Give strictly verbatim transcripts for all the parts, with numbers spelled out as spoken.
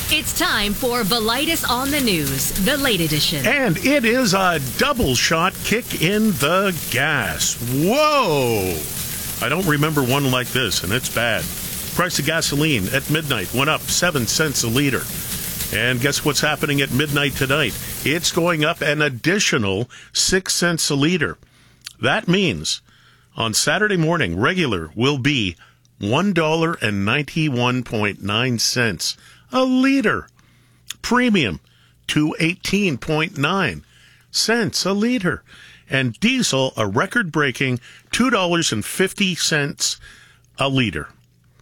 It's time for Velitis on the News, the late edition. And it is a double shot kick in the gas. Whoa! I don't remember one like this, and it's bad. Price of gasoline at midnight went up seven cents a liter. And guess what's happening at midnight tonight? It's going up an additional six cents a liter. That means on Saturday morning, regular will be one dollar and ninety-one point nine cents a liter. Premium, two eighteen point nine cents a liter. And diesel, a record-breaking two dollars and fifty cents a liter.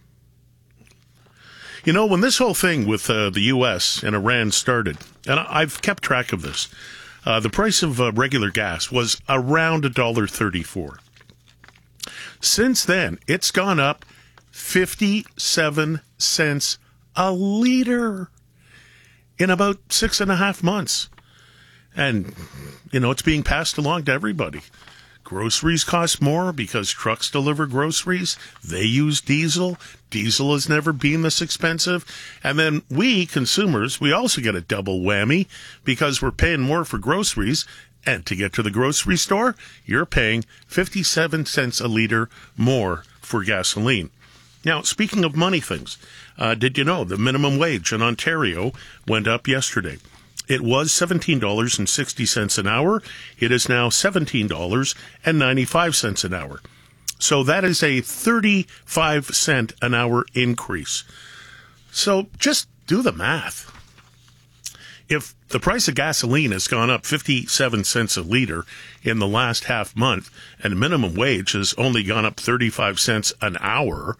You know, when this whole thing with uh, the U S and Iran started, and I've kept track of this, uh, the price of uh, regular gas was around one dollar and thirty-four cents. Since then, it's gone up fifty-seven cents a liter in about six and a half months. And, you know, it's being passed along to everybody. Groceries cost more because trucks deliver groceries. They use diesel. Diesel has never been this expensive. And then we, consumers, we also get a double whammy because we're paying more for groceries. And to get to the grocery store, you're paying fifty-seven cents a liter more for gasoline. Now, speaking of money things, uh, did you know the minimum wage in Ontario went up yesterday? It was seventeen dollars and sixty cents an hour. It is now seventeen dollars and ninety-five cents an hour. So that is a thirty-five cent an hour increase. So just do the math. If the price of gasoline has gone up fifty-seven cents a liter in the last half month and the minimum wage has only gone up thirty-five cents an hour,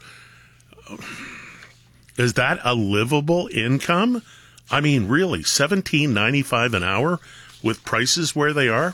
is that a livable income? I mean, really, seventeen ninety-five an hour with prices where they are?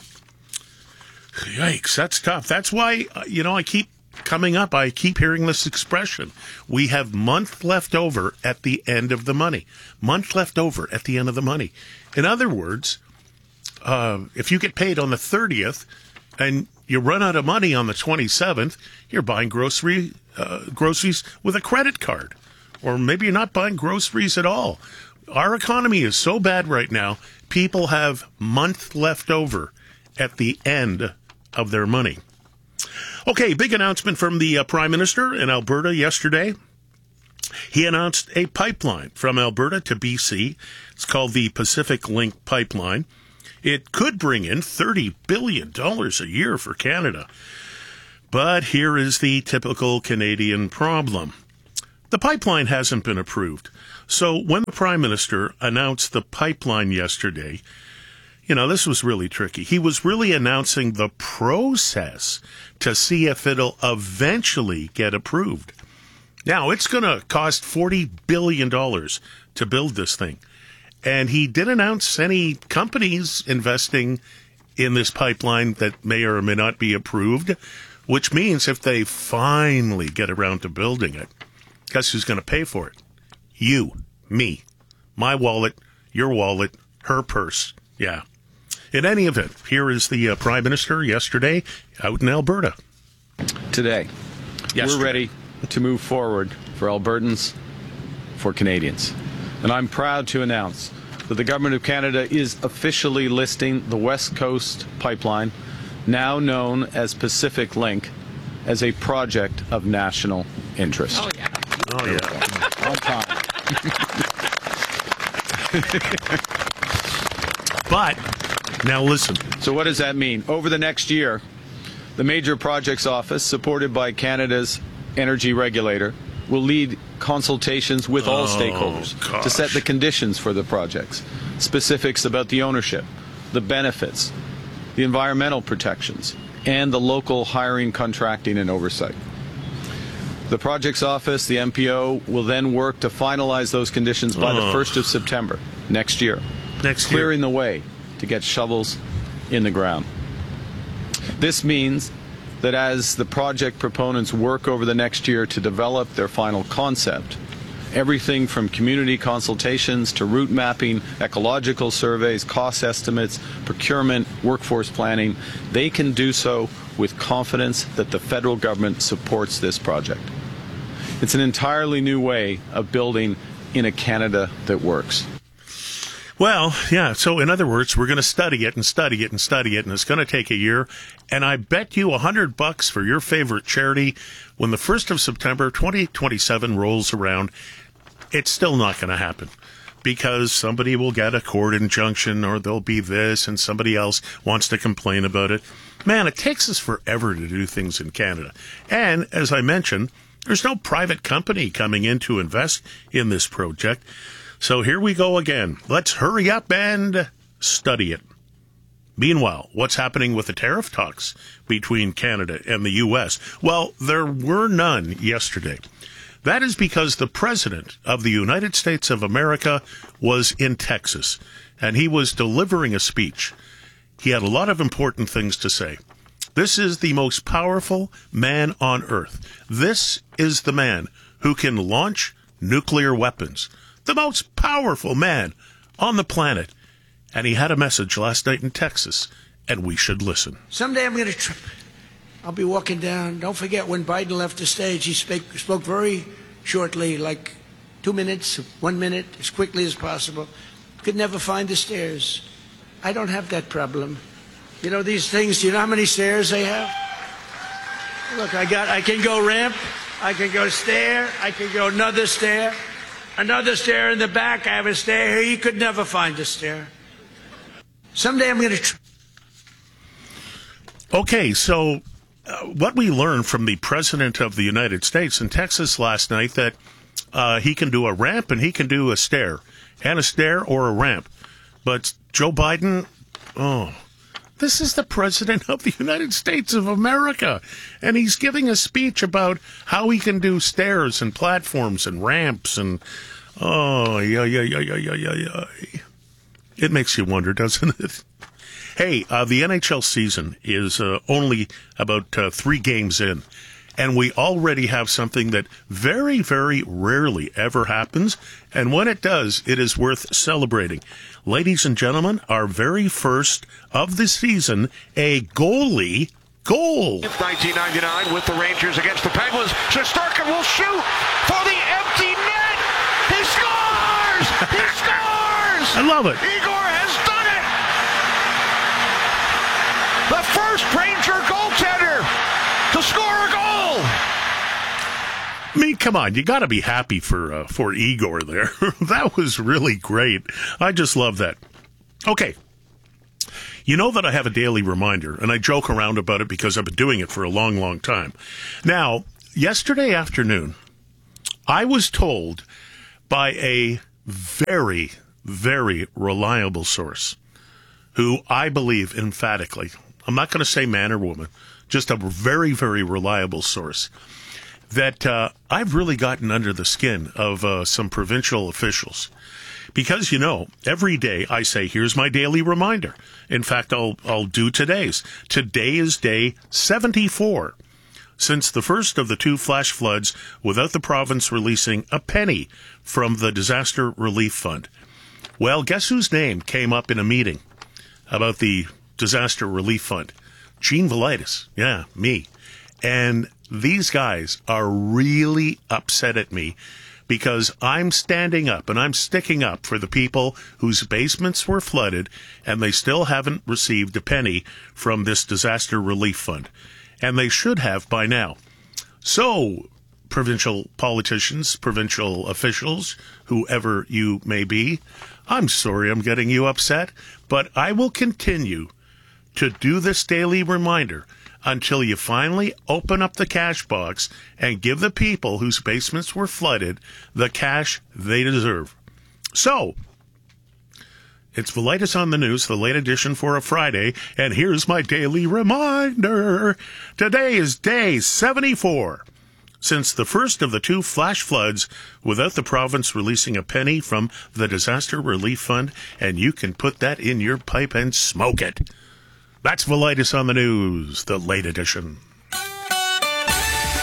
Yikes, that's tough. That's why, you know, I keep coming up, I keep hearing this expression. We have month left over at the end of the money. Month left over at the end of the money. In other words, uh, if you get paid on the thirtieth and you run out of money on the twenty-seventh, you're buying grocery uh, groceries with a credit card. Or maybe you're not buying groceries at all. Our economy is so bad right now, people have month left over at the end of their money. Okay, big announcement from the uh, Prime Minister in Alberta yesterday. He announced a pipeline from Alberta to B C. It's called the Pacific Link Pipeline. It could bring in thirty billion dollars a year for Canada. But here is the typical Canadian problem. The pipeline hasn't been approved. So when the Prime Minister announced the pipeline yesterday, you know, this was really tricky. He was really announcing the process to see if it'll eventually get approved. Now, it's going to cost forty billion dollars to build this thing. And he did announce any companies investing in this pipeline that may or may not be approved, which means if they finally get around to building it, guess who's going to pay for it? You, me, my wallet, your wallet, her purse. Yeah. In any event, here is the uh, Prime Minister yesterday out in Alberta. Today, yesterday. We're ready to move forward for Albertans, for Canadians. And I'm proud to announce that the Government of Canada is officially listing the West Coast Pipeline, now known as Pacific Link, as a project of national interest. Oh, yeah. Oh, yeah. On time. But, now listen. So what does that mean? Over the next year, the Major Projects Office, supported by Canada's energy regulator, will lead consultations with all oh, stakeholders gosh. to set the conditions for the projects, specifics about the ownership, the benefits, the environmental protections, and the local hiring, contracting, and oversight. The Projects Office, the M P O, will then work to finalize those conditions by oh. the first of September next year, Next year. clearing the way to get shovels in the ground. This means that as the project proponents work over the next year to develop their final concept, everything from community consultations to route mapping, ecological surveys, cost estimates, procurement, workforce planning, they can do so with confidence that the federal government supports this project. It's an entirely new way of building in a Canada that works. Well, yeah. So in other words, we're going to study it and study it and study it, and it's going to take a year. And I bet you a hundred bucks for your favorite charity, when the first of September, twenty twenty-seven rolls around, it's still not going to happen, because somebody will get a court injunction, or there'll be this, and somebody else wants to complain about it. Man, it takes us forever to do things in Canada. And as I mentioned, there's no private company coming in to invest in this project. So here we go again. Let's hurry up and study it. Meanwhile, what's happening with the tariff talks between Canada and the U S? Well, there were none yesterday. That is because the President of the United States of America was in Texas, and he was delivering a speech. He had a lot of important things to say. This is the most powerful man on earth. This is the man who can launch nuclear weapons. The most powerful man on the planet. And he had a message last night in Texas, and we should listen. Someday I'm going to trip. I'll be walking down. Don't forget, when Biden left the stage, he spoke, spoke very shortly, like two minutes, one minute, as quickly as possible. Could never find the stairs. I don't have that problem. You know these things, do you know how many stairs they have? Look, I got, I can go ramp, I can go stair, I can go another stair, another stair in the back, I have a stair here. You could never find a stair. Someday I'm going to... Tr- okay, so uh, what we learned from the President of the United States in Texas last night, that uh, he can do a ramp and he can do a stair, and a stair or a ramp. But Joe Biden, oh, this is the President of the United States of America, and he's giving a speech about how he can do stairs and platforms and ramps and, oh, yeah, yeah, yeah, yeah, yeah, yeah, yeah. It makes you wonder, doesn't it? Hey, uh, the N H L season is uh, only about uh, three games in, and we already have something that very, very rarely ever happens, and when it does, it is worth celebrating. Ladies and gentlemen, our very first of the season, a goalie goal. nineteen ninety-nine with the Rangers against the Penguins. Shesterkin will shoot for the empty net. He scores! He scores! I love it. Igor has done it! The first Ranger goaltender to score a goal! I mean, come on, you got to be happy for uh, for Igor there. That was really great. I just love that. Okay. You know that I have a daily reminder, and I joke around about it because I've been doing it for a long, long time. Now, yesterday afternoon, I was told by a very, very reliable source, who I believe emphatically, I'm not going to say man or woman, just a very, very reliable source, that uh, I've really gotten under the skin of uh, some provincial officials. Because, you know, every day I say, here's my daily reminder. In fact, I'll I'll do today's. Today is day seventy-four, since the first of the two flash floods without the province releasing a penny from the Disaster Relief Fund. Well, guess whose name came up in a meeting about the Disaster Relief Fund? Gene Velitis. Yeah, me. And these guys are really upset at me because I'm standing up and I'm sticking up for the people whose basements were flooded and they still haven't received a penny from this disaster relief fund. And they should have by now. So, provincial politicians, provincial officials, whoever you may be, I'm sorry I'm getting you upset, but I will continue to do this daily reminder until you finally open up the cash box and give the people whose basements were flooded the cash they deserve. So, it's Velitis on the News, the late edition for a Friday, and here's my daily reminder. Today is day seventy-four, since the first of the two flash floods without the province releasing a penny from the Disaster Relief Fund, and you can put that in your pipe and smoke it. That's Velitis on the News, the late edition.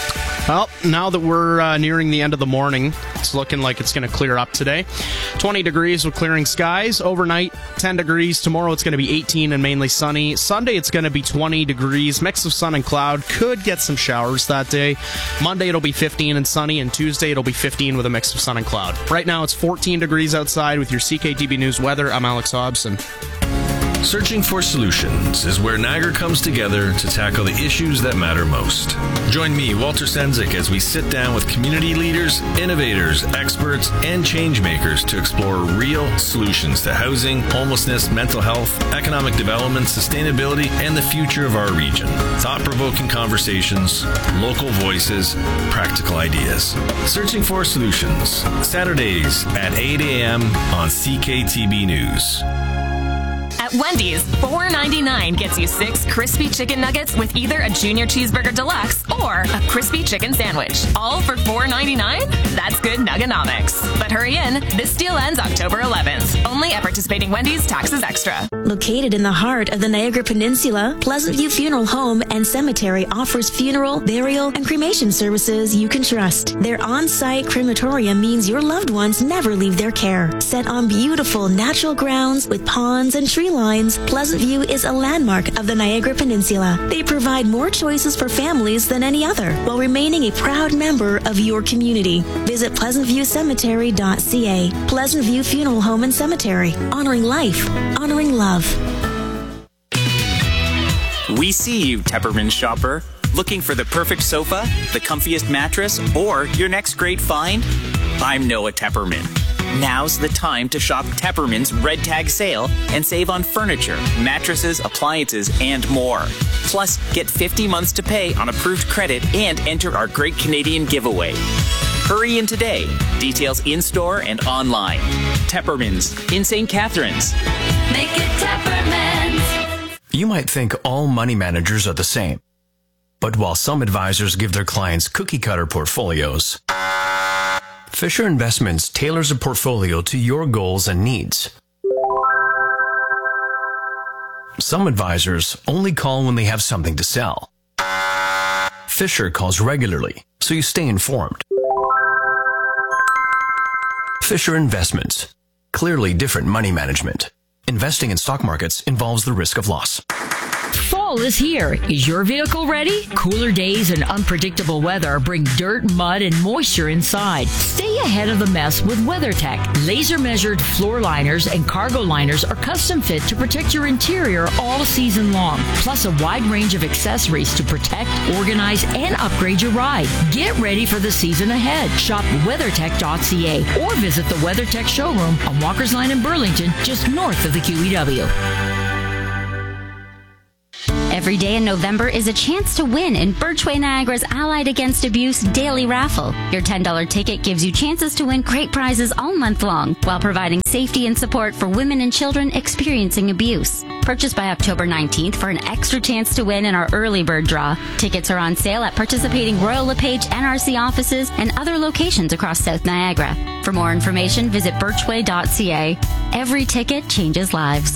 Well, now that we're uh, nearing the end of the morning, it's looking like it's going to clear up today. twenty degrees with clearing skies. Overnight, ten degrees. Tomorrow it's going to be eighteen and mainly sunny. Sunday it's going to be twenty degrees. Mix of sun and cloud. Could get some showers that day. Monday it'll be fifteen and sunny. And Tuesday it'll be fifteen with a mix of sun and cloud. Right now it's fourteen degrees outside with your C K T B News weather. I'm Alex Hobson. Searching for Solutions is where Niagara comes together to tackle the issues that matter most. Join me, Walter Senzik, as we sit down with community leaders, innovators, experts, and change makers to explore real solutions to housing, homelessness, mental health, economic development, sustainability, and the future of our region. Thought-provoking conversations, local voices, practical ideas. Searching for Solutions, Saturdays at eight a.m. on C K T B News. At Wendy's, four ninety-nine gets you six crispy chicken nuggets with either a junior cheeseburger deluxe or a crispy chicken sandwich. All for four ninety-nine? That's good nuggenomics. But hurry in, this deal ends October eleventh. Only at participating Wendy's, taxes extra. Located in the heart of the Niagara Peninsula, Pleasant View Funeral Home and Cemetery offers funeral, burial, and cremation services you can trust. Their on-site crematorium means your loved ones never leave their care. Set on beautiful natural grounds with ponds and tree lines, Pleasant View is a landmark of the Niagara Peninsula. They provide more choices for families than any other, while remaining a proud member of your community. Visit pleasant view cemetery dot c a. Pleasant View Funeral Home and Cemetery. Honoring life. Honoring love. We see you, Tepperman shopper. Looking for the perfect sofa, the comfiest mattress, or your next great find? I'm Noah Tepperman. Now's the time to shop Tepperman's Red Tag sale and save on furniture, mattresses, appliances, and more. Plus, get fifty months to pay on approved credit and enter our Great Canadian Giveaway. Hurry in today. Details in-store and online. Tepperman's in Saint Catharines. Make it Tepperman's. You might think all money managers are the same. But while some advisors give their clients cookie-cutter portfolios, Fisher Investments tailors a portfolio to your goals and needs. Some advisors only call when they have something to sell. Fisher calls regularly, so you stay informed. Fisher Investments. Clearly different money management. Investing in stock markets involves the risk of loss. Fall is here. Is your vehicle ready? Cooler days and unpredictable weather bring dirt, mud, and moisture inside. Stay ahead of the mess with WeatherTech. Laser-measured floor liners and cargo liners are custom fit to protect your interior all season long. Plus a wide range of accessories to protect, organize, and upgrade your ride. Get ready for the season ahead. Shop weathertech dot c a or visit the WeatherTech showroom on Walker's Line in Burlington, just north of the Q E W. Every day in November is a chance to win in Birchway Niagara's Allied Against Abuse Daily Raffle. Your ten dollars ticket gives you chances to win great prizes all month long while providing safety and support for women and children experiencing abuse. Purchase by October nineteenth for an extra chance to win in our early bird draw. Tickets are on sale at participating Royal LePage N R C offices and other locations across South Niagara. For more information, visit birchway dot c a. Every ticket changes lives.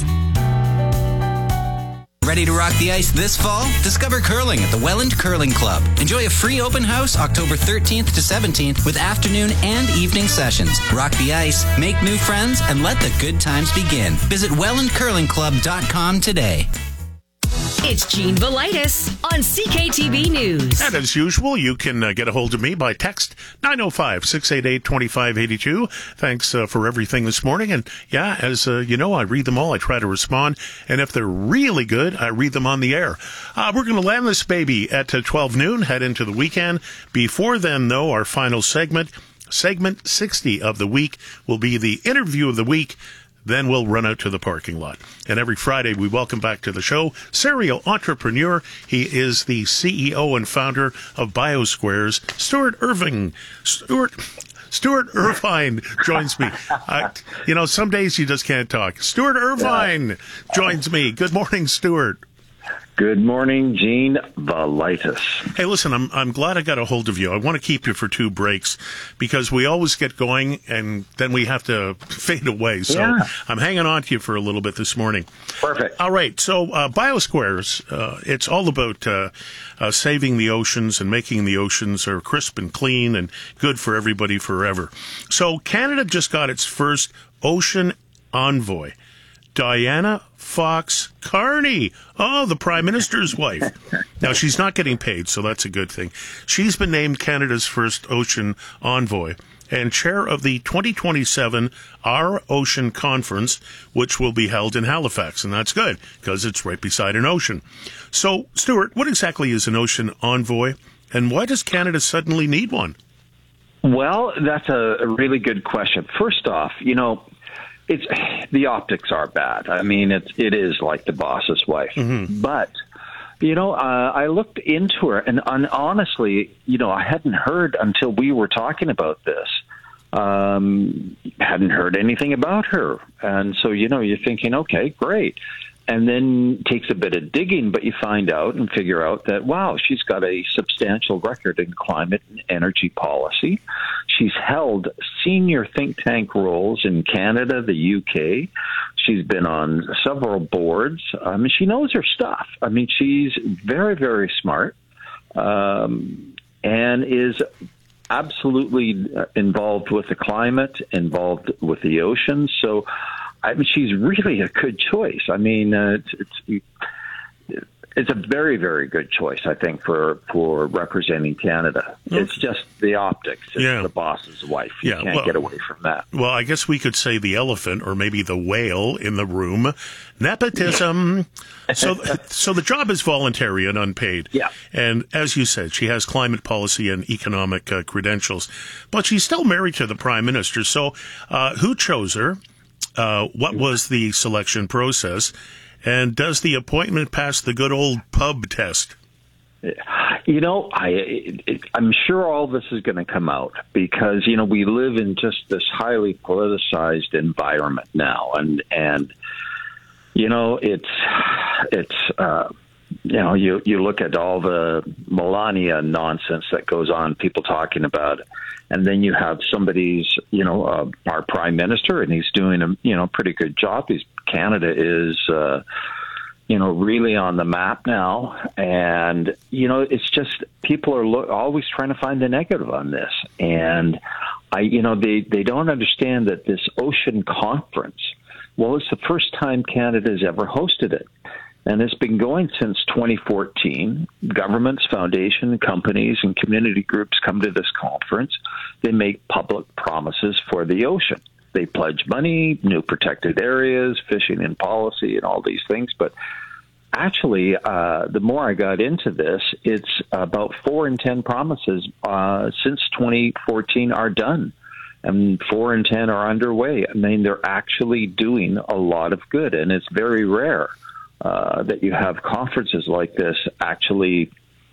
Ready to rock the ice this fall? Discover curling at the Welland Curling Club. Enjoy a free open house October thirteenth to seventeenth with afternoon and evening sessions. Rock the ice, make new friends, and let the good times begin. Visit welland curling club dot com today. It's Gene Velitis on C K T V News. And as usual, you can uh, get a hold of me by text nine oh five, six eight eight, two five eight two. Thanks uh, for everything this morning. And yeah, as uh, you know, I read them all. I try to respond. And if they're really good, I read them on the air. Uh, we're going to land this baby at uh, twelve noon, head into the weekend. Before then, though, our final segment, segment sixty of the week, will be the interview of the week. Then we'll run out to the parking lot. And every Friday, we welcome back to the show serial entrepreneur. He is the C E O and founder of BioSquares, Stuart Irving. Stuart, Stuart Irvine joins me. Uh, you know, some days you just can't talk. Stuart Irvine joins me. Good morning, Stuart. Good morning, Gene Valitis. Hey, listen, I'm I'm glad I got a hold of you. I want to keep you for two breaks because we always get going and then we have to fade away. So Yeah. I'm hanging on to you for a little bit this morning. Perfect. All right. So uh, BioSquares, uh, it's all about uh, uh, saving the oceans and making the oceans are crisp and clean and good for everybody forever. So Canada just got its first ocean envoy, Diana Fox Carney. Oh, the Prime Minister's wife. Now, she's not getting paid, so that's a good thing. She's been named Canada's first ocean envoy and chair of the twenty twenty-seven Our Ocean Conference, which will be held in Halifax. And that's good because it's right beside an ocean. So, Stuart, what exactly is an ocean envoy and why does Canada suddenly need one? Well, that's a, a really good question. First off, you know, it's the optics are bad. I mean, it it is like the boss's wife. Mm-hmm. But, you know, uh, I looked into her, and, and honestly, you know, I hadn't heard until we were talking about this. Um, hadn't heard anything about her. And so, you know, you're thinking, okay, great. And then takes a bit of digging, but you find out and figure out that, wow, she's got a substantial record in climate and energy policy. She's held senior think tank roles in Canada, the U K. She's been on several boards. I mean, she knows her stuff. I mean, she's very, very smart um, and is absolutely involved with the climate, involved with the ocean. So, I mean, she's really a good choice. I mean, uh, it's, it's it's a very, very good choice, I think, for for representing Canada. Okay. It's just the optics. It's yeah. the boss's wife. You yeah, can't well, get away from that. Well, I guess we could say the elephant or maybe the whale in the room. Nepotism. so so the job is voluntary and unpaid. Yeah. And as you said, she has climate policy and economic uh, credentials. But she's still married to the Prime Minister. So uh, who chose her? Uh, what was the selection process? And does the appointment pass the good old pub test? You know, I, it, I'm sure all this is going to come out because, you know, we live in just this highly politicized environment now. And, and you know, it's, it's, uh, you know, you, you look at all the Melania nonsense that goes on, people talking about it. And then you have somebody's, you know, uh, our prime minister, and he's doing a, you know, pretty good job. He's, Canada is, uh, you know, really on the map now. And, you know, it's just people are lo- always trying to find the negative on this. And, I, you know, they, they don't understand that this ocean conference, well, it's the first time Canada has ever hosted it. And it's been going since twenty fourteen. Governments, foundation, companies, and community groups come to this conference. They make public promises for the ocean. They pledge money, new protected areas, fishing and policy, and all these things. But actually, uh, the more I got into this, it's about four in ten promises uh, since twenty fourteen are done. And four in ten are underway. I mean, they're actually doing a lot of good, and it's very rare. Uh, that you have conferences like this actually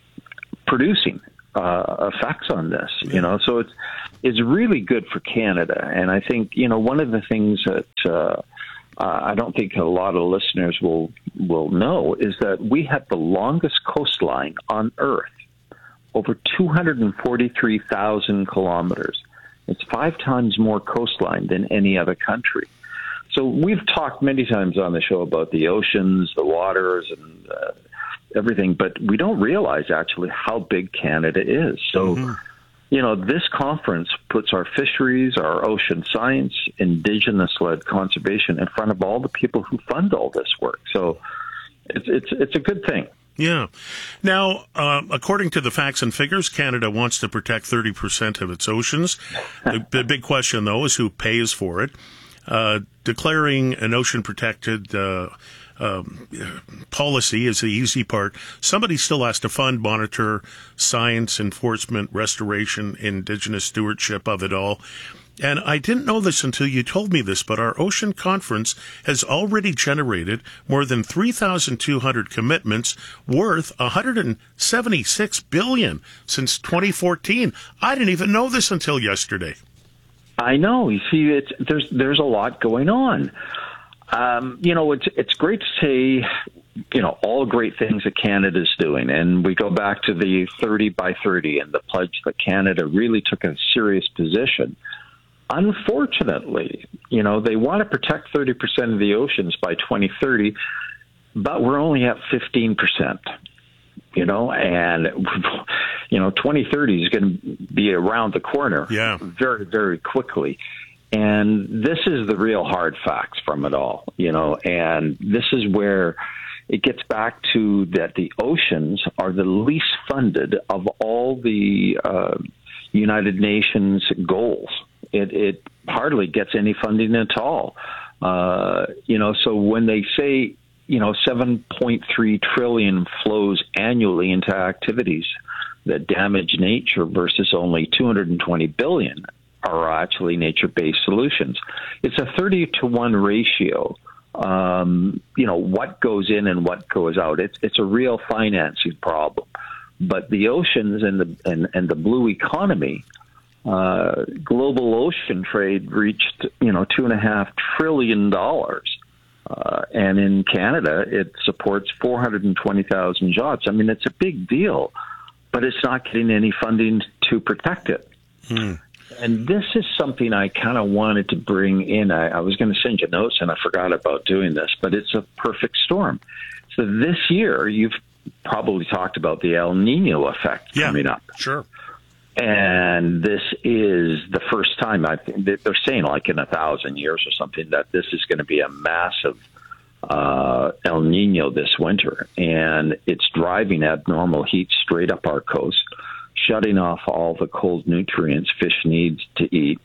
producing uh, effects on this, you know. So it's it's really good for Canada, and I think you know one of the things that uh, uh, I don't think a lot of listeners will will know is that we have the longest coastline on Earth, over two hundred forty-three thousand kilometers. It's five times more coastline than any other country. So we've talked many times on the show about the oceans, the waters, and uh, everything, but we don't realize actually how big Canada is. So, mm-hmm. you know, this conference puts our fisheries, our ocean science, Indigenous-led conservation in front of all the people who fund all this work. So it's it's it's a good thing. Yeah. Now, uh, according to the facts and figures, Canada wants to protect thirty percent of its oceans. The, the big question, though, is who pays for it. Uh, declaring an ocean-protected uh, um, policy is the easy part. Somebody still has to fund, monitor, science, enforcement, restoration, Indigenous stewardship of it all. And I didn't know this until you told me this, but our Ocean Conference has already generated more than three thousand two hundred commitments worth one hundred seventy-six billion dollars since twenty fourteen. I didn't even know this until yesterday. I know. You see, it's, there's there's a lot going on. Um, you know, it's it's great to say you know, all great things that Canada's doing. And we go back to the thirty by thirty and the pledge that Canada really took a serious position. Unfortunately, you know, they want to protect thirty percent of the oceans by twenty thirty, but we're only at fifteen percent. You know, and, you know, twenty thirty is going to be around the corner yeah. very, very quickly. And this is the real hard facts from it all, you know, and this is where it gets back to that the oceans are the least funded of all the uh, United Nations goals. It, it hardly gets any funding at all. Uh, you know, so when they say, you know, seven point three trillion flows annually into activities that damage nature versus only two hundred twenty billion are actually nature-based solutions. It's a thirty to one ratio. Um, you know, what goes in and what goes out. It's it's a real financing problem. But the oceans and the and, and the blue economy, uh, global ocean trade reached, you know, two and a half trillion dollars. Uh, and in Canada, it supports four hundred twenty thousand jobs. I mean, it's a big deal, but it's not getting any funding to protect it. Hmm. And this is something I kind of wanted to bring in. I, I was going to send you notes, and I forgot about doing this, but it's a perfect storm. So this year, you've probably talked about the El Nino effect yeah, coming up. Sure. And this is the first time, I think they're saying like in a thousand years or something, that this is going to be a massive uh, El Nino this winter. And it's driving abnormal heat straight up our coast, shutting off all the cold nutrients fish needs to eat.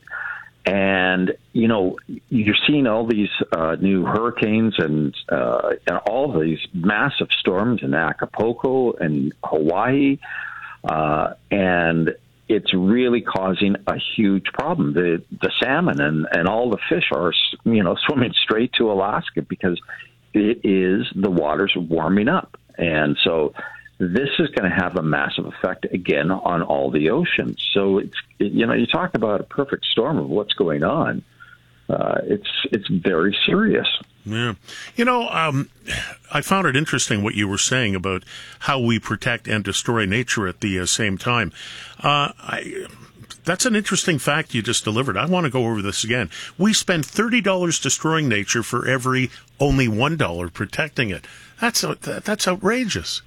And, you know, you're seeing all these uh, new hurricanes and, uh, and all these massive storms in Acapulco and Hawaii. Uh, and it's really causing a huge problem. The the salmon and, and all the fish are, you know, swimming straight to Alaska because it is, the water's warming up. And so this is going to have a massive effect, again, on all the oceans. So, it's you know, you talk about a perfect storm of what's going on. Uh, it's it's very serious. Yeah. You know, um, I found it interesting what you were saying about how we protect and destroy nature at the uh, same time. Uh, I, that's an interesting fact you just delivered. I want to go over this again. We spend thirty dollars destroying nature for every only one dollar protecting it. That's a, that's outrageous.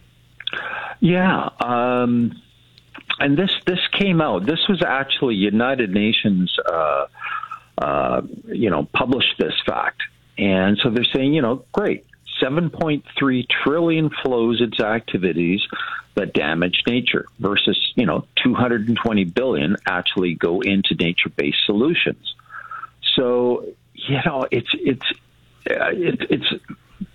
Yeah. Um, and this, this came out. This was actually United Nations, uh, uh, you know, published this fact. And so they're saying, you know, great, seven point three trillion flows into activities that damage nature versus, you know, two hundred twenty billion actually go into nature-based solutions. So, you know, it's, it's, uh, it, it's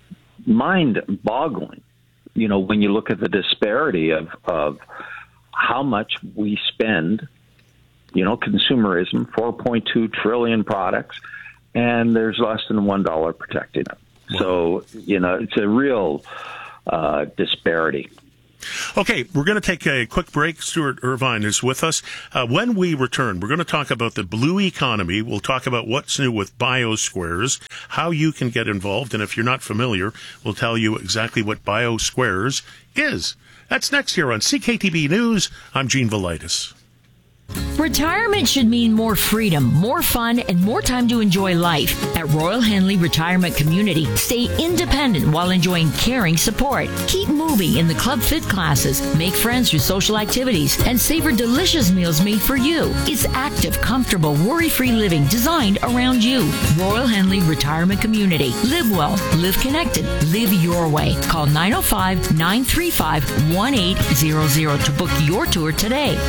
mind-boggling, you know, when you look at the disparity of, of how much we spend, you know, consumerism, four point two trillion products, and there's less than one dollar protecting it. Wow. So, you know, it's a real uh, disparity. Okay, we're going to take a quick break. Stuart Irvine is with us. Uh, when we return, we're going to talk about the blue economy. We'll talk about what's new with BioSquares, how you can get involved, and if you're not familiar, we'll tell you exactly what BioSquares is. That's next here on C K T B News. I'm Gene Velitis. Retirement should mean more freedom, more fun, and more time to enjoy life. At Royal Henley Retirement Community, stay independent while enjoying caring support. Keep moving in the Club Fit classes, make friends through social activities, and savor delicious meals made for you. It's active, comfortable, worry-free living designed around you. Royal Henley Retirement Community. Live well, live connected, live your way. Call nine oh five, nine three five, one eight zero zero to book your tour today.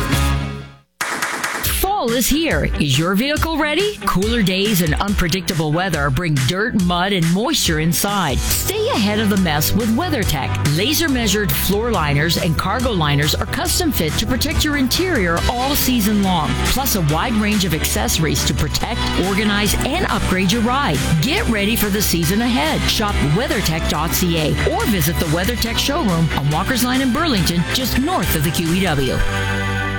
Fall is here. Is your vehicle ready? Cooler days and unpredictable weather bring dirt, mud, and moisture inside. Stay ahead of the mess with WeatherTech. Laser-measured floor liners and cargo liners are custom fit to protect your interior all season long, plus a wide range of accessories to protect, organize, and upgrade your ride. Get ready for the season ahead. Shop weathertech dot c a or visit the WeatherTech showroom on Walker's Line in Burlington, just north of the Q E W.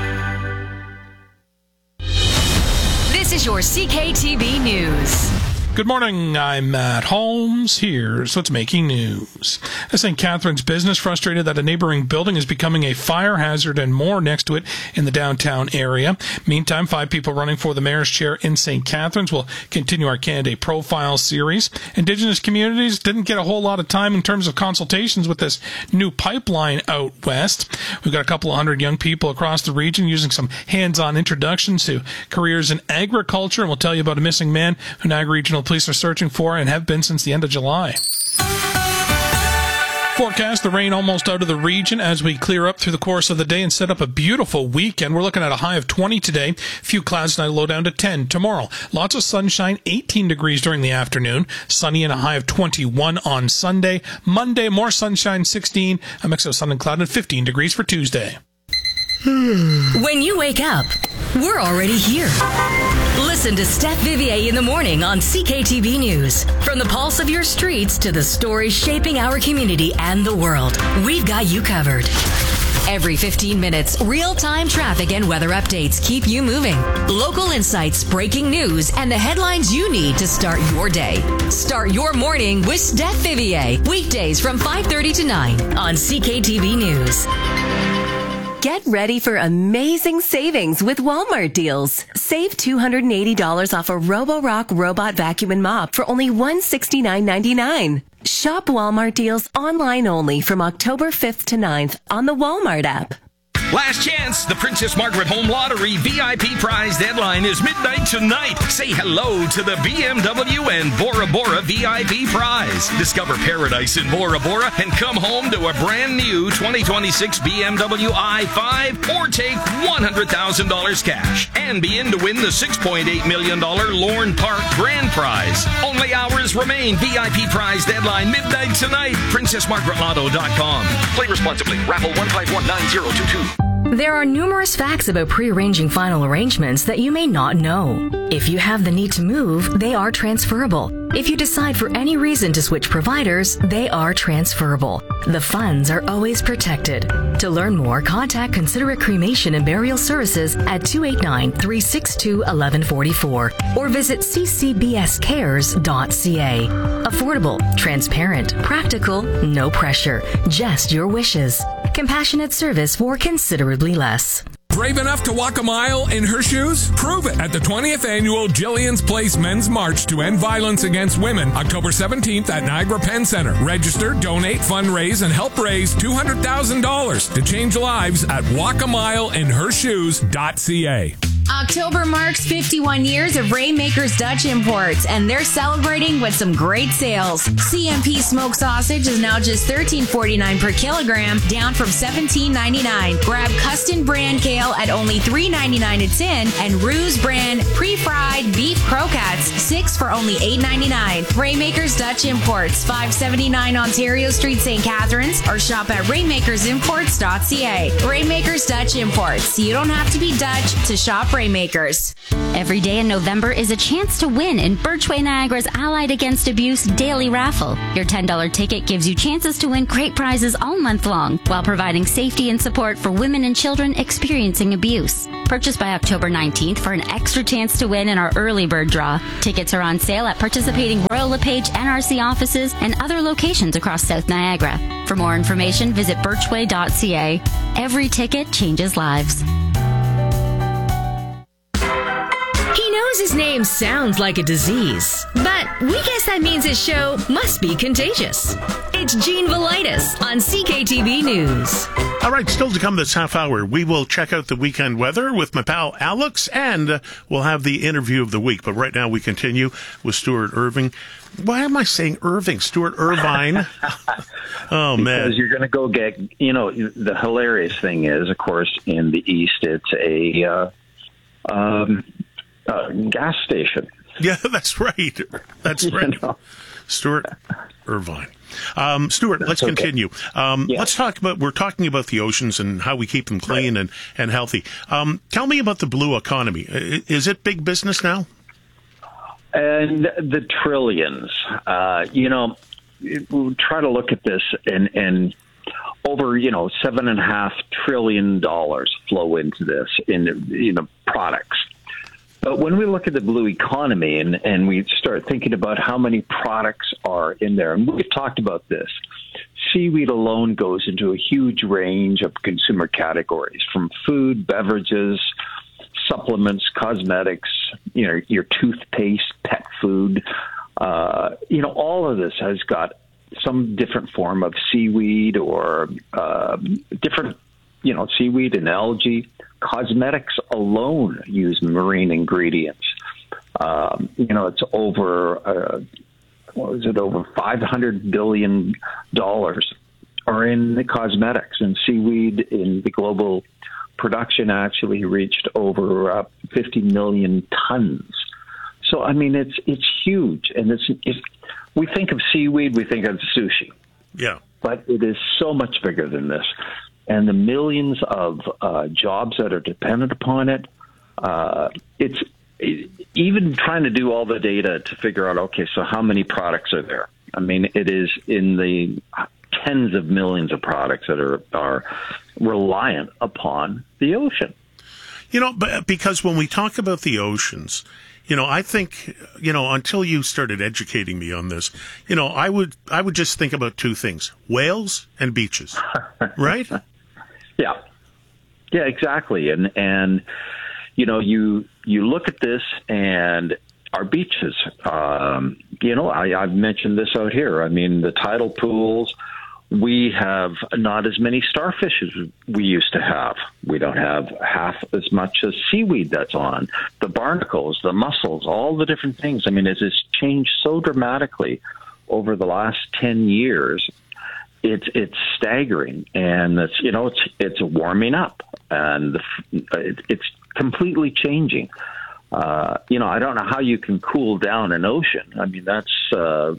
This is your C K T B News. Good morning, I'm Matt Holmes. Here's what's making news. A Saint Catharines business frustrated that a neighboring building is becoming a fire hazard and more next to it in the downtown area. Meantime, five people running for the mayor's chair in Saint Catharines will continue our candidate profile series. Indigenous communities didn't get a whole lot of time in terms of consultations with this new pipeline out west. We've got a couple of hundred young people across the region using some hands-on introductions to careers in agriculture, and we'll tell you about a missing man who Niagara Regional Police are searching for and have been since the end of July. Forecast, the rain almost out of the region as we clear up through the course of the day and set up a beautiful weekend. We're looking at a high of twenty today, few clouds tonight, low down to ten. Tomorrow, lots of sunshine, eighteen degrees during the afternoon, sunny and a high of twenty-one on Sunday. Monday, more sunshine, sixteen, a mix of sun and cloud, and fifteen degrees for Tuesday. When you wake up, we're already here. Listen to Steph Vivier in the morning on C K T V News. From the pulse of your streets to the stories shaping our community and the world, we've got you covered. Every fifteen minutes, real-time traffic and weather updates keep you moving. Local insights, breaking news, and the headlines you need to start your day. Start your morning with Steph Vivier. Weekdays from five thirty to nine on C K T V News. Get ready for amazing savings with Walmart deals. Save two hundred eighty dollars off a Roborock robot vacuum and mop for only one hundred sixty-nine ninety-nine. Shop Walmart deals online only from October fifth to ninth on the Walmart app. Last chance, the Princess Margaret Home Lottery V I P prize deadline is midnight tonight. Say hello to the B M W and Bora Bora V I P prize. Discover paradise in Bora Bora and come home to a brand new twenty twenty-six B M W i five or take one hundred thousand dollars cash and be in to win the six point eight million dollars Lorne Park Grand Prize. Only hours remain. V I P prize deadline midnight tonight. princess margaret lotto dot com. Play responsibly. Raffle one five one nine zero two two. There are numerous facts about pre-arranging final arrangements that you may not know. If you have the need to move, they are transferable. If you decide for any reason to switch providers, they are transferable. The funds are always protected. To learn more, contact Considerate Cremation and Burial Services at two eight nine, three six two, one one four four or visit c c b s cares dot c a. Affordable, transparent, practical, no pressure, just your wishes. Compassionate service for considerably less. Brave enough to walk a mile in her shoes? Prove it at the twentieth Annual Jillian's Place Men's March to End Violence Against Women, October seventeenth at Niagara Penn Center. Register, donate, fundraise, and help raise two hundred thousand dollars to change lives at walk a mile in her shoes dot c a. October marks fifty-one years of Rainmakers Dutch Imports, and they're celebrating with some great sales. C M P smoked sausage is now just thirteen forty-nine per kilogram, down from seventeen ninety-nine. Grab Custon brand kale at only three ninety-nine a tin, and Ruse brand pre-fried beef croquettes, six for only eight ninety-nine. Rainmakers Dutch Imports, five seventy-nine Ontario Street, Saint Catharines, or shop at rainmakers imports dot c a. Rainmakers Dutch Imports. You don't have to be Dutch to shop Rainmakers. Every day in November is a chance to win in Birchway Niagara's Allied Against Abuse daily raffle. Your ten dollars ticket gives you chances to win great prizes all month long while providing safety and support for women and children experiencing abuse. Purchase by October nineteenth for an extra chance to win in our early bird draw. Tickets are on sale at participating Royal LePage N R C offices and other locations across South Niagara. For more information, visit birchway dot c a. Every ticket changes lives. His name sounds like a disease, but we guess that means his show must be contagious. It's Gene Velitis on C K T V News. All right, still to come this half hour, we will check out the weekend weather with my pal Alex, and uh, we'll have the interview of the week. But right now we continue with Stuart Irving. Why am I saying Irving? Stuart Irvine. Oh, man. Because you're going to go get, you know, the hilarious thing is, of course, in the East, it's a... Uh, um, Uh, gas station. Yeah, that's right. That's right. You know. Stuart Irvine. Um, Stuart, that's let's okay. continue. Um, yeah. Let's talk about, we're talking about the oceans and how we keep them clean right. and, and healthy. Um, tell me about the blue economy. Is it big business now? And the trillions. Uh, you know, we'll try to look at this and, and over, you know, seven and a half trillion dollars flow into this in, you know, products. But when we look at the blue economy and, and we start thinking about how many products are in there, and we've talked about this, seaweed alone goes into a huge range of consumer categories, from food, beverages, supplements, cosmetics, you know, your toothpaste, pet food. Uh, you know, all of this has got some different form of seaweed or uh, different, you know, seaweed and algae. Cosmetics alone use marine ingredients. Um, you know, it's over, uh, what was it, over five hundred billion dollars are in the cosmetics, and seaweed in the global production actually reached over uh, fifty million tons. So, I mean, it's it's huge. And it's, if we think of seaweed, we think of sushi. Yeah. But it is so much bigger than this. And the millions of uh, jobs that are dependent upon it, uh, it's it, even trying to do all the data to figure out, okay, so how many products are there? I mean, it is in the tens of millions of products that are, are reliant upon the ocean. You know, but because when we talk about the oceans, you know, I think, you know, until you started educating me on this, you know, I would I would just think about two things: whales and beaches, right? Yeah, yeah, exactly. And, and you know, you you look at this and our beaches, um, you know, I, I've mentioned this out here. I mean, the tidal pools, we have not as many starfish as we used to have. We don't have half as much as seaweed that's on. The barnacles, the mussels, all the different things. I mean, it has changed so dramatically over the last ten years. It's it's staggering, and it's you know it's it's warming up, and the, it, it's completely changing. Uh, you know, I don't know how you can cool down an ocean. I mean, that's uh,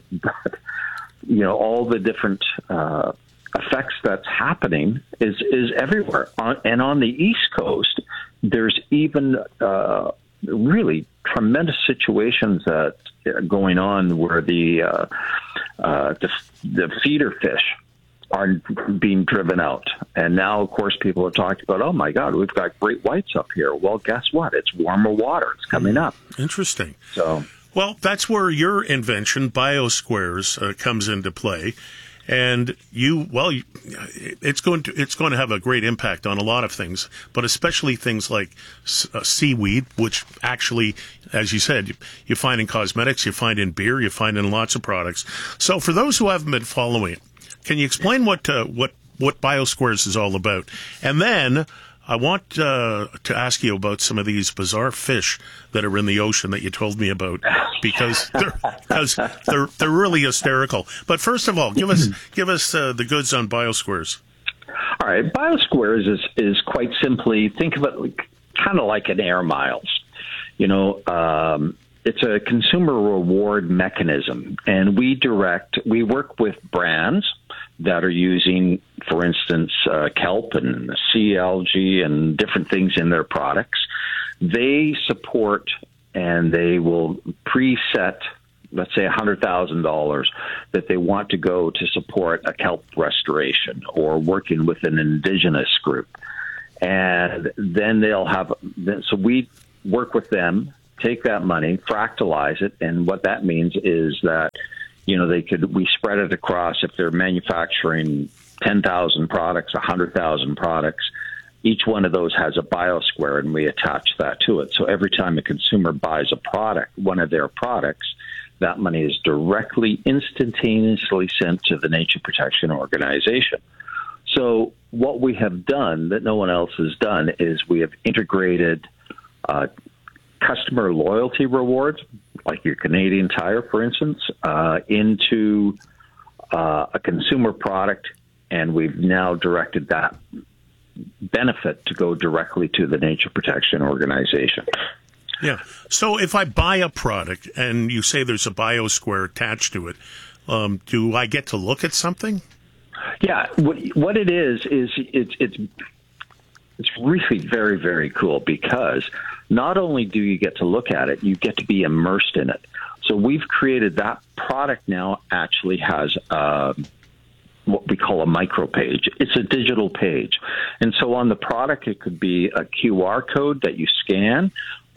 you know all the different uh, effects that's happening is is everywhere, on, and on the East Coast, there's even uh, really tremendous situations that are going on where the uh, uh, the, the feeder fish are being driven out. And now, of course, people are talking about, oh, my God, we've got great whites up here. Well, guess what? It's warmer water. It's coming up. Interesting. So, well, that's where your invention, BioSquares, uh, comes into play. And you, well, you, it's going to it's going to have a great impact on a lot of things, but especially things like uh, seaweed, which actually, as you said, you, you find in cosmetics, you find in beer, you find in lots of products. So for those who haven't been following it, can you explain what uh, what what BioSquares is all about? And then I want uh, to ask you about some of these bizarre fish that are in the ocean that you told me about, because they're because they're they're really hysterical. But first of all, give us give us uh, the goods on BioSquares. All right, BioSquares is is quite simply, think of it like, kind of like an Air Miles. You know, um, it's a consumer reward mechanism, and we direct we work with brands that are using, for instance, uh, kelp and sea algae and different things in their products. They support and they will preset, let's say, one hundred thousand dollars that they want to go to support a kelp restoration or working with an indigenous group. And then they'll have, so we work with them, take that money, fractalize it, and what that means is that you know, they could, we spread it across, if they're manufacturing ten thousand products, one hundred thousand products, each one of those has a BioSquare, and we attach that to it. So every time a consumer buys a product, one of their products, that money is directly, instantaneously sent to the Nature Protection Organization. So what we have done that no one else has done is we have integrated uh, customer loyalty rewards, like your Canadian Tire, for instance, uh, into uh, a consumer product, and we've now directed that benefit to go directly to the Nature Protection Organization. Yeah. So if I buy a product and you say there's a BioSquare attached to it, um, do I get to look at something? Yeah. What, what it is is it's it's it's really very, very cool, because not only do you get to look at it, you get to be immersed in it. So we've created that product now actually has uh, what we call a micro page. It's a digital page. And so on the product, it could be a Q R code that you scan,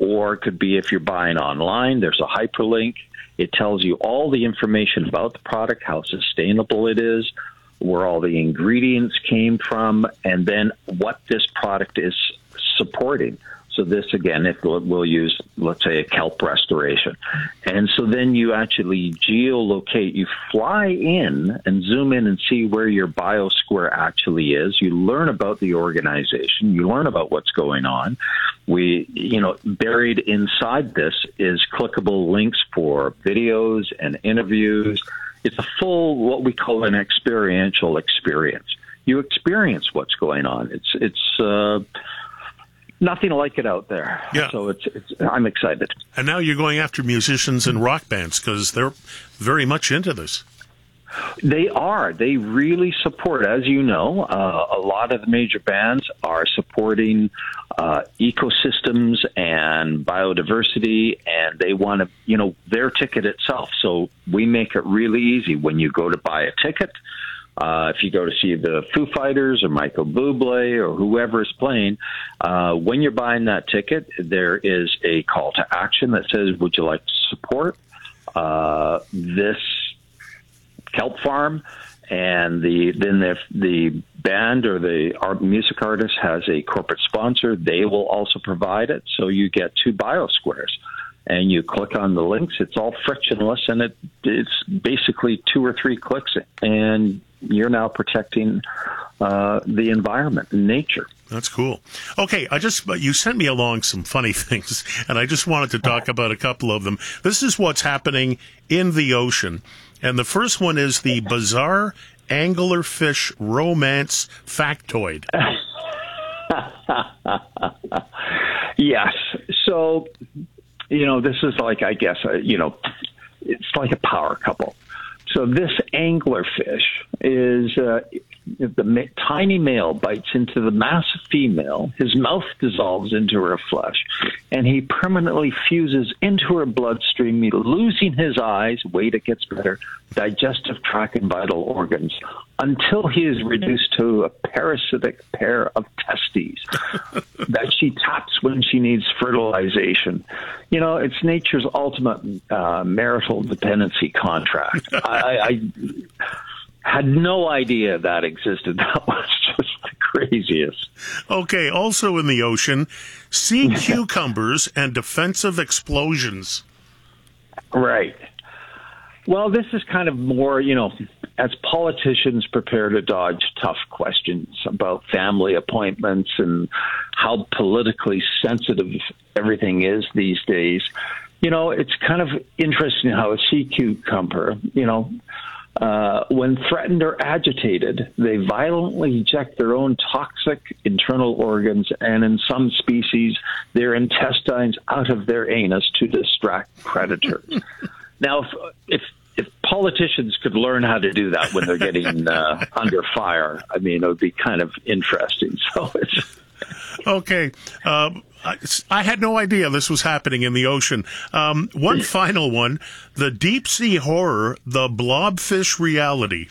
or it could be if you're buying online, there's a hyperlink. It tells you all the information about the product, how sustainable it is, where all the ingredients came from, and then what this product is supporting. So this, again, if we'll, we'll use, let's say, a kelp restoration. And so then you actually geolocate. You fly in and zoom in and see where your biosquare actually is. You learn about the organization. You learn about what's going on. We, you know, buried inside this is clickable links for videos and interviews. It's a full, what we call an experiential experience. You experience what's going on. It's, it's, uh, nothing like it out there. Yeah. So it's, it's, I'm excited. And now you're going after musicians and rock bands because they're very much into this. They are. They really support, as you know, uh, a lot of the major bands are supporting uh, ecosystems and biodiversity, and they want to, you know, their ticket itself. So we make it really easy when you go to buy a ticket. Uh, if you go to see the Foo Fighters or Michael Bublé or whoever is playing, uh, when you're buying that ticket, there is a call to action that says, would you like to support uh, this kelp farm? And the then the, the band or the art, music artist has a corporate sponsor. They will also provide it. So you get two biosquares. And you click on the links. It's all frictionless, and it, it's basically two or three clicks, and you're now protecting uh, the environment and nature. That's cool. Okay, I just you sent me along some funny things, and I just wanted to talk about a couple of them. This is what's happening in the ocean, and the first one is the bizarre anglerfish romance factoid. Yes. So, you know, this is like, I guess, uh, you know, it's like a power couple. So this anglerfish is uh, the ma- tiny male bites into the massive female. His mouth dissolves into her flesh, and he permanently fuses into her bloodstream, losing his eyes, wait, it gets better, digestive tract and vital organs, until he is reduced to a parasitic pair of testes that she taps when she needs fertilization. You know, it's nature's ultimate uh, marital dependency contract. I, I had no idea that existed. That was just the craziest. Okay, also in the ocean, sea cucumbers and defensive explosions. Right. Well, this is kind of more, you know, as politicians prepare to dodge tough questions about family appointments and how politically sensitive everything is these days, you know, it's kind of interesting how a sea cucumber, you know, uh, when threatened or agitated, they violently eject their own toxic internal organs and, in some species, their intestines out of their anus to distract predators. Now, if, if if politicians could learn how to do that when they're getting uh, under fire, I mean, it would be kind of interesting. So it's okay. Um, I, I had no idea this was happening in the ocean. Um, one final one: the deep sea horror, the blobfish reality.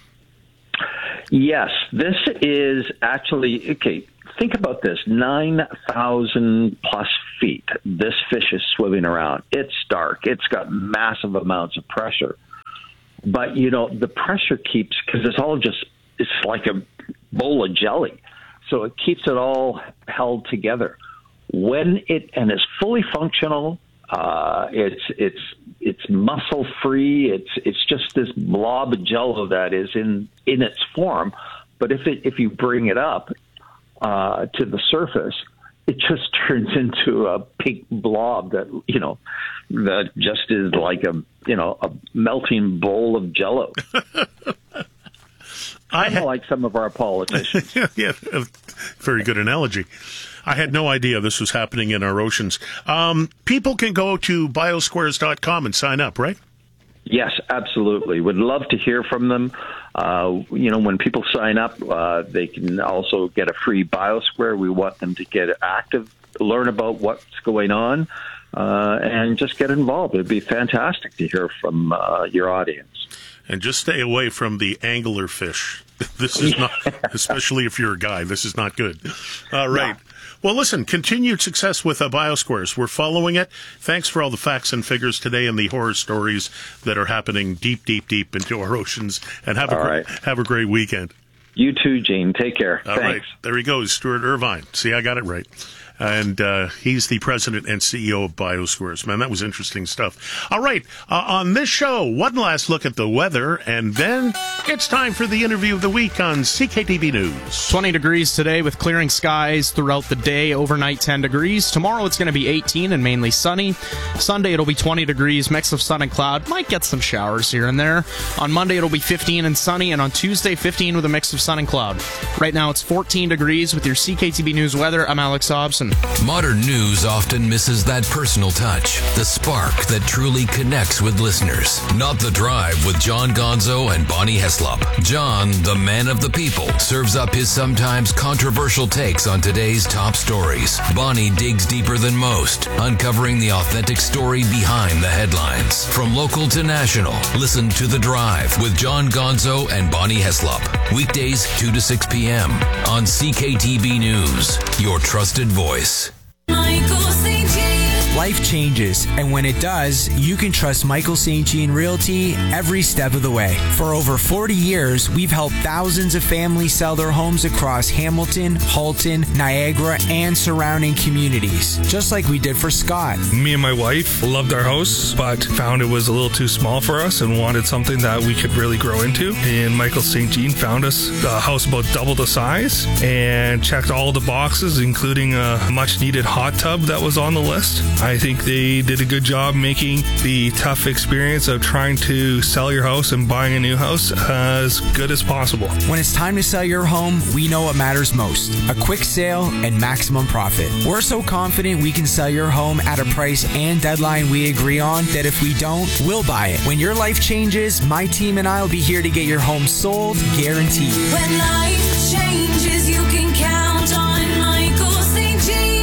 Yes, this is actually okay. Think about this, nine thousand plus feet. This fish is swimming around. It's dark. It's got massive amounts of pressure. But, you know, the pressure keeps, because it's all just, it's like a bowl of jelly. So it keeps it all held together. When it, and it's fully functional, uh, it's, it's, it's muscle free. It's, it's just this blob of jello that is in, in its form. But if it, if you bring it up, Uh, to the surface, it just turns into a pink blob that, you know, that just is like a, you know, a melting bowl of jello. I kind of like some of our politicians. Yeah, very good analogy. I had no idea this was happening in our oceans. Um, people can go to biosquares dot com and sign up, right? Yes, absolutely. Would love to hear from them. Uh, you know, when people sign up, uh, they can also get a free biosquare. We want them to get active, learn about what's going on, uh, and just get involved. It'd be fantastic to hear from uh, your audience. And just stay away from the anglerfish. This is not, especially if you're a guy, this is not good. All right. Well, listen, continued success with uh, BioSquares. We're following it. Thanks for all the facts and figures today and the horror stories that are happening deep, deep, deep into our oceans. And have a all great, right. have a great weekend. You too, Gene. Take care. All Thanks. right. There he goes, Stuart Irvine. See, I got it right. And uh, he's the president and C E O of BioSquares. Man, that was interesting stuff. All right, uh, on this show, one last look at the weather, and then it's time for the interview of the week on C K T V News. twenty degrees today with clearing skies throughout the day. Overnight, ten degrees. Tomorrow, it's going to be eighteen and mainly sunny. Sunday, it'll be twenty degrees, mix of sun and cloud. Might get some showers here and there. On Monday, it'll be fifteen and sunny, and on Tuesday, fifteen with a mix of sun and cloud. Right now, it's fourteen degrees with your C K T V News weather. I'm Alex Hobson. Modern news often misses that personal touch, the spark that truly connects with listeners. Not The Drive with John Gonzo and Bonnie Heslop. John, the man of the people, serves up his sometimes controversial takes on today's top stories. Bonnie digs deeper than most, uncovering the authentic story behind the headlines. From local to national, listen to The Drive with John Gonzo and Bonnie Heslop. Weekdays two to six p.m. on C K T V News, your trusted voice. Life changes, and when it does, you can trust Michael Saint Jean Realty every step of the way. For over forty years, we've helped thousands of families sell their homes across Hamilton, Halton, Niagara, and surrounding communities, just like we did for Scott. Me and my wife loved our house, but found it was a little too small for us and wanted something that we could really grow into. And Michael Saint Jean found us a house about double the size and checked all the boxes, including a much-needed hot tub that was on the list. I think they did a good job making the tough experience of trying to sell your house and buying a new house as good as possible. When it's time to sell your home, we know what matters most: a quick sale and maximum profit. We're so confident we can sell your home at a price and deadline we agree on that if we don't, we'll buy it. When your life changes, my team and I will be here to get your home sold, guaranteed. When life changes, you can count on Michael Saint Jean.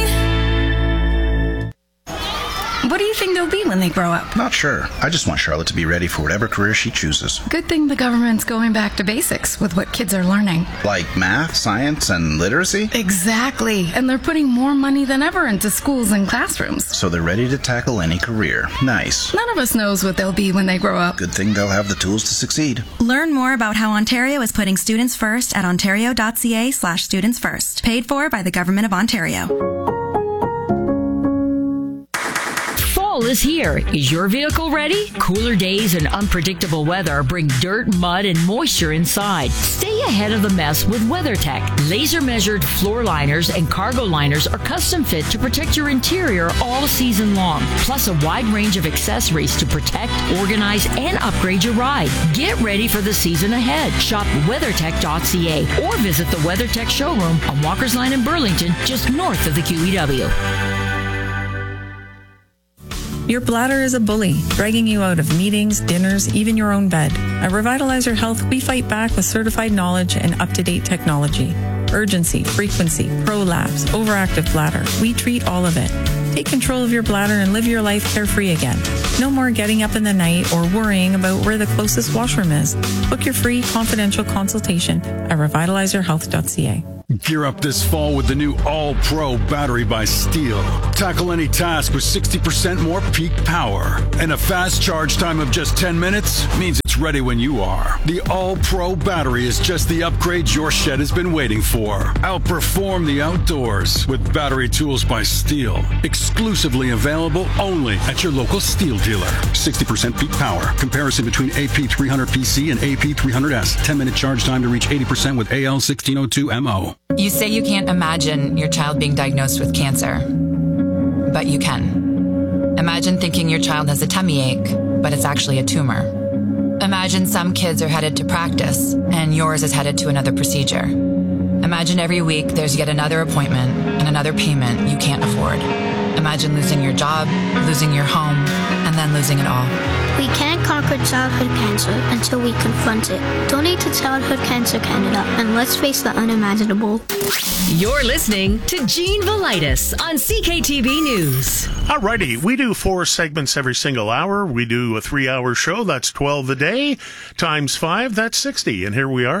What do you think they'll be when they grow up? Not sure. I just want Charlotte to be ready for whatever career she chooses. Good thing the government's going back to basics with what kids are learning. Like math, science, and literacy? Exactly. And they're putting more money than ever into schools and classrooms. So they're ready to tackle any career. Nice. None of us knows what they'll be when they grow up. Good thing they'll have the tools to succeed. Learn more about how Ontario is putting students first at ontario.ca slash students first. Paid for by the Government of Ontario. Fall is here. Is your vehicle ready? Cooler days and unpredictable weather bring dirt, mud, and moisture inside. Stay ahead of the mess with WeatherTech. Laser-measured floor liners and cargo liners are custom fit to protect your interior all season long. Plus a wide range of accessories to protect, organize, and upgrade your ride. Get ready for the season ahead. Shop weathertech dot c a or visit the WeatherTech showroom on Walker's Line in Burlington, just north of the Q E W. Your bladder is a bully, dragging you out of meetings, dinners, even your own bed. At Revitalizer Health, we fight back with certified knowledge and up-to-date technology. Urgency, frequency, prolapse, overactive bladder. We treat all of it. Take control of your bladder and live your life carefree again. No more getting up in the night or worrying about where the closest washroom is. Book your free confidential consultation at revitalizer health dot c a. Gear up this fall with the new All-Pro battery by Steel. Tackle any task with sixty percent more peak power. And a fast charge time of just ten minutes means it's ready when you are. The All-Pro battery is just the upgrade your shed has been waiting for. Outperform the outdoors with battery tools by Steel. Exclusively available only at your local Steel dealer. sixty percent peak power. Comparison between A P three hundred P C and A P three hundred S. ten minute charge time to reach eighty percent with A L sixteen oh two M O. You say you can't imagine your child being diagnosed with cancer, but you can. Imagine thinking your child has a tummy ache, but it's actually a tumor. Imagine some kids are headed to practice, and yours is headed to another procedure. Imagine every week there's yet another appointment and another payment you can't afford. Imagine losing your job, losing your home, and then losing it all. We can't conquer childhood cancer until we confront it. Donate to Childhood Cancer Canada and let's face the unimaginable. You're listening to Gene Velitis on C K T V News. Alrighty, we do four segments every single hour. We do a three-hour show. That's twelve a day. Times five, that's sixty. And here we are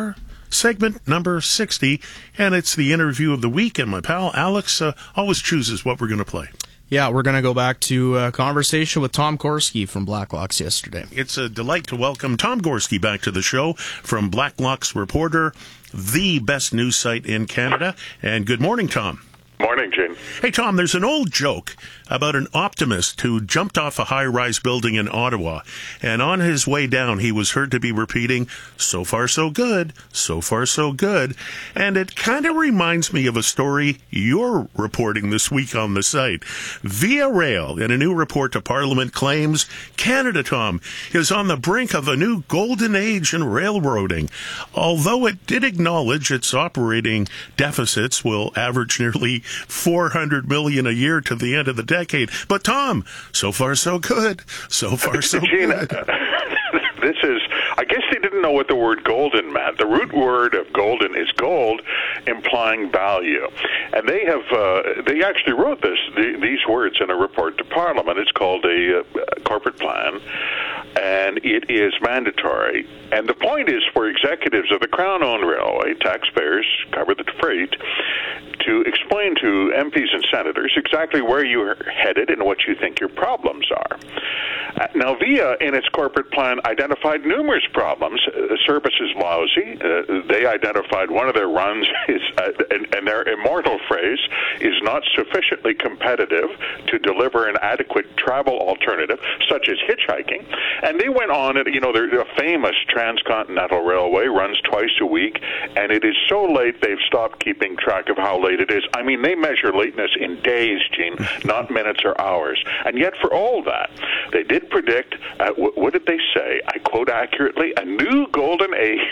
segment number sixty, and it's the interview of the week, and my pal Alex uh, always chooses what we're going to play. Yeah, we're going to go back to a conversation with Tom Gorski from Blacklocks yesterday. It's a delight to welcome Tom Gorski back to the show from Blacklocks Reporter, the best news site in Canada. And good morning, Tom. Morning, Gene. Hey, Tom, there's an old joke about an optimist who jumped off a high-rise building in Ottawa, and on his way down, he was heard to be repeating, "So far, so good, so far, so good." And it kind of reminds me of a story you're reporting this week on the site. Via Rail, in a new report to Parliament, claims Canada, Tom, is on the brink of a new golden age in railroading. Although it did acknowledge its operating deficits will average nearly four hundred million dollars a year to the end of the decade. But Tom, so far so good. So far so Gene, good. Uh, this is, I guess they didn't know what the word golden meant. The root word of golden is gold, implying value. And they have, uh, they actually wrote this, the, these words in a report to Parliament. It's called a uh, corporate plan, and it is mandatory. And the point is for executives of the Crown-owned railway, taxpayers cover the freight, to explain to M Ps and senators exactly where you're headed and what you think your problems are. Uh, now, Via, in its corporate plan, identified numerous problems. Uh, the service is lousy. Uh, they identified one of their runs is, uh, and, and their immortal phrase, is not sufficiently competitive to deliver an adequate travel alternative, such as hitchhiking. And they went on, and you know, the famous Transcontinental Railway runs twice a week, and it is so late they've stopped keeping track of how late it is. I mean, they measure lateness in days, Gene, not minutes or hours. And yet, for all that, they did predict, uh, what, what did they say? I quote accurately, a new golden age.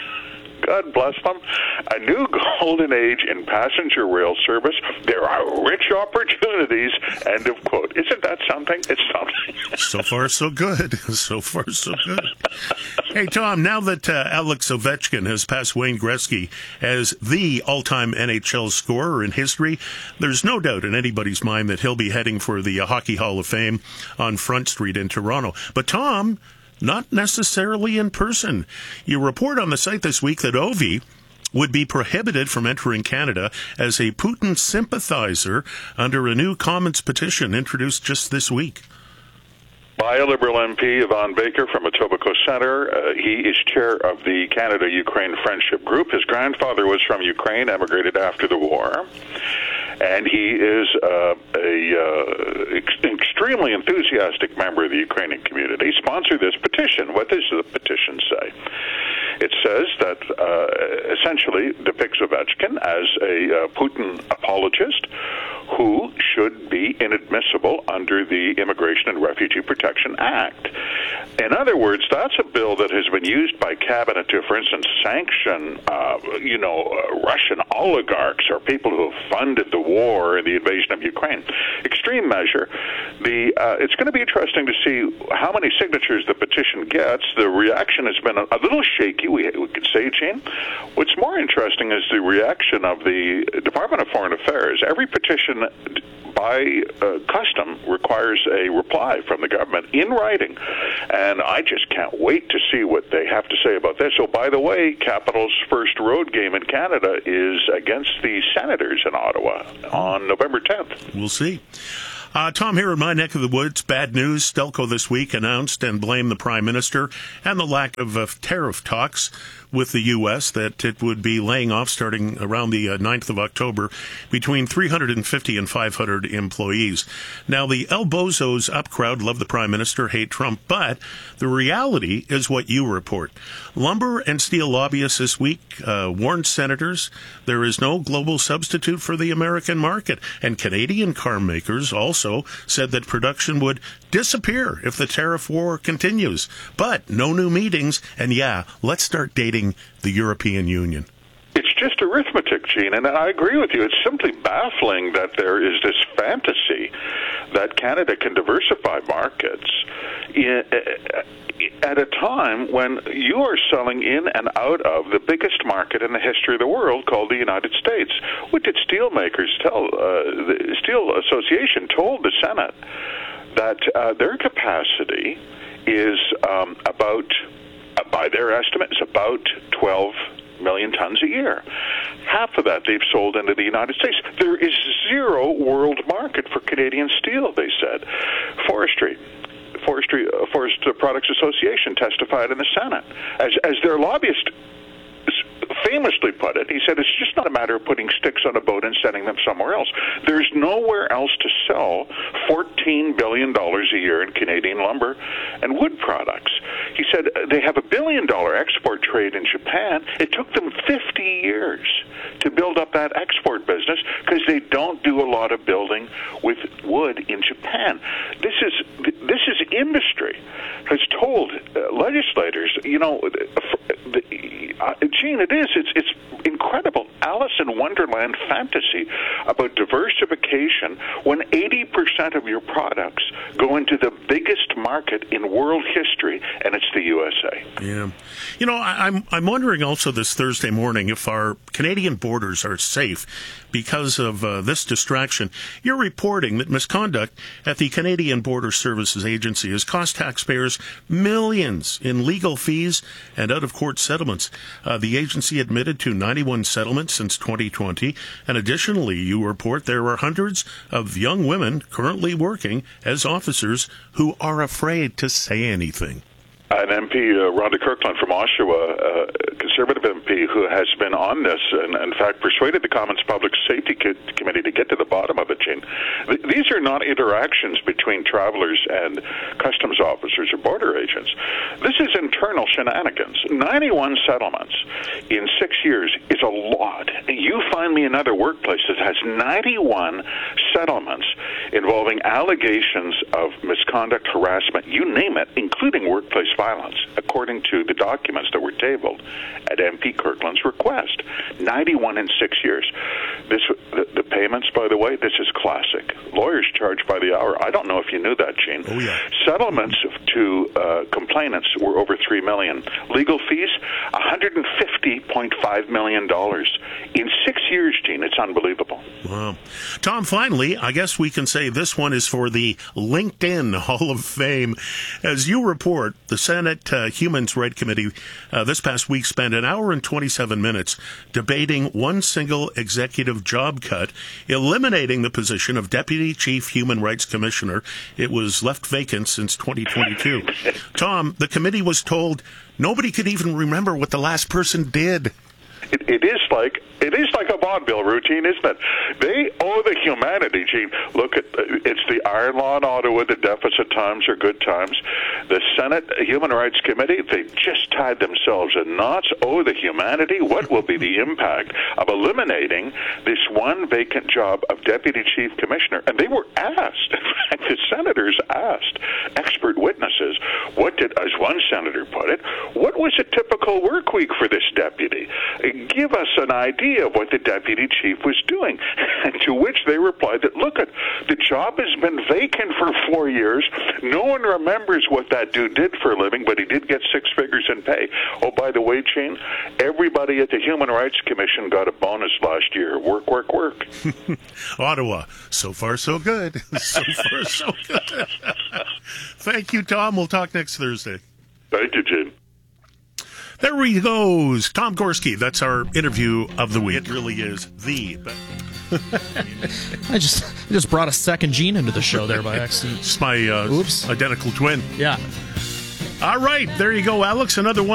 God bless them. A new golden age in passenger rail service. There are rich opportunities. End of quote. Isn't that something? It's something. So far, so good. So far, so good. Hey, Tom, now that uh, Alex Ovechkin has passed Wayne Gretzky as the all-time N H L scorer in history, there's no doubt in anybody's mind that he'll be heading for the uh, Hockey Hall of Fame on Front Street in Toronto. But, Tom, not necessarily in person. You report on the site this week that Ovi would be prohibited from entering Canada as a Putin sympathizer under a new Commons petition introduced just this week. By a Liberal M P, Yvonne Baker from Etobicoke Centre. Uh, he is chair of the Canada-Ukraine Friendship Group. His grandfather was from Ukraine, emigrated after the war. And he is uh, a uh, ex- extremely enthusiastic member of the Ukrainian community. He sponsored this petition. What does the petition say? It says that uh, essentially depicts Ovechkin as a uh, Putin apologist who should be inadmissible under the Immigration and Refugee Protection Act. In other words, that's a bill that has been used by cabinet to, for instance, sanction, uh, you know, uh, Russian oligarchs or people who have funded the war and the invasion of Ukraine. Extreme measure. The uh, it's going to be interesting to see how many signatures the petition gets. The reaction has been a, a little shaky, we, we could say, Gene. What's more interesting is the reaction of the Department of Foreign Affairs. Every petition by uh, custom requires a reply from the government in writing, and I just can't wait to see what they have to say about this. So, by the way, Capital's first road game in Canada is against the Senators in Ottawa on November tenth. We'll see. Uh, Tom, here in my neck of the woods, bad news. Stelco this week announced and blamed the Prime Minister and the lack of uh, tariff talks with the U S that it would be laying off starting around the uh, ninth of October between three hundred fifty and five hundred employees. Now, the El Bozos up crowd love the Prime Minister, hate Trump, but the reality is what you report. Lumber and steel lobbyists this week uh, warned senators there is no global substitute for the American market, and Canadian car makers also said that production would disappear if the tariff war continues. But no new meetings, and yeah, let's start dating the European Union. It's just arithmetic, Gene, and I agree with you. It's simply baffling that there is this fantasy that Canada can diversify markets in, at a time when you are selling in and out of the biggest market in the history of the world called the United States. What did steelmakers tell? Uh, the Steel Association told the Senate that uh, their capacity is um, about, uh, by their estimate, is about twelve million tons a year. Half of that they've sold into the United States. There is zero world market for Canadian steel, they said. Forestry. Forestry, uh, Forest Products Association testified in the Senate. As, as their lobbyist famously put it, he said, it's just not a matter of putting sticks on a boat and sending them somewhere else. There's nowhere else to sell fourteen billion dollars a year in Canadian lumber and wood products. He said they have a billion dollar export trade in Japan. It took them fifty years to build up that export business because they don't do a lot of building with wood in Japan. This is this is industry has told uh, legislators, you know, the, uh, Gene, it is. It's it's incredible. Alice in Wonderland fantasy about diversification when eighty percent of your products go into the biggest market in world history, and it's the U S A. Yeah. You know, I, I'm I'm wondering also this Thursday morning if our Canadian borders are safe because of uh, this distraction. You're reporting that misconduct at the Canadian Border Services Agency has cost taxpayers millions in legal fees and out-of-court settlements. Uh, the agency admitted to ninety-one settlements since twenty twenty, and additionally, you report there are hundreds of young women currently working as officers who are afraid to say anything. An M P, uh, Rhonda Kirkland from Oshawa, uh, Conservative M P, who has been on this and, in fact, persuaded the Commons Public Safety Co- Committee to get to the bottom of it, Gene. Th- these are not interactions between travelers and customs officers or border agents. This is internal shenanigans. ninety-one settlements in six years is a lot. You find me another workplace that has ninety-one settlements involving allegations of misconduct, harassment, you name it, including workplace violence, according to the documents that were tabled at M P Kirkland's request. ninety-one in six years. This, the, the payments, by the way, this is classic. Lawyers charge by the hour. I don't know if you knew that, Gene. Oh, yeah. Settlements to uh, complainants were over three million dollars. Legal fees, one hundred fifty point five million dollars. In six years, Gene, it's unbelievable. Wow. Tom, finally, I guess we can say this one is for the LinkedIn Hall of Fame. As you report, the Senate uh, Human Rights Committee uh, this past week spent an hour and twenty-seven minutes debating one single executive job cut, eliminating the position of Deputy Chief Human Rights Commissioner. It was left vacant since twenty twenty-two. Tom, the committee was told nobody could even remember what the last person did. It, it is like it is like a vaudeville routine, isn't it? They owe the humanity, Gene. Look, at it's the Iron Law in Ottawa. The deficit times are good times. The Senate Human Rights Committee, they just tied themselves in knots. Owe the humanity. What will be the impact of eliminating this one vacant job of Deputy Chief Commissioner? And they were asked, in fact, the senators asked expert witnesses, what did, as one senator put it, what was a typical work week for this deputy? Give us an idea of what the deputy chief was doing. And to which they replied that, look, at the job has been vacant for four years. No one remembers what that dude did for a living, but he did get six figures in pay. Oh, by the way, Gene, everybody at the Human Rights Commission got a bonus last year. Work, work, work. Ottawa, so far so good. So far so good. Thank you, Tom. We'll talk next Thursday. Thank you, Gene. There he goes, Tom Gorski. That's our interview of the week. It really is the best. I just I just brought a second Gene into the show there by accident. It's my uh, Oops. identical twin. Yeah. All right, there you go, Alex. Another one.